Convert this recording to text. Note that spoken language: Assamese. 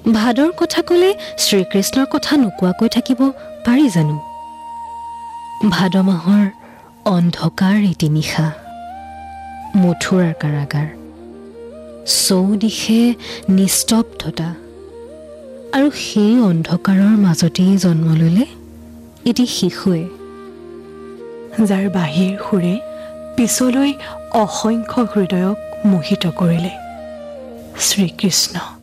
ভাদৰ কথা ক'লে শ্ৰীকৃষ্ণৰ কথা নোকোৱাকৈ থাকিব পাৰি জানো? ভাদ মাহৰ অন্ধকাৰ এটি নিশা, মথুৰাৰ কাৰাগাৰ, চৌদিশে নিস্তব্ধতা, আৰু সেই অন্ধকাৰৰ মাজতেই জন্ম ল'লে এটি শিশুৱে, যাৰ বাহিৰ সুৰে পিছলৈ অসংখ্য হৃদয়ক মোহিত কৰিলে। শ্ৰীকৃষ্ণ।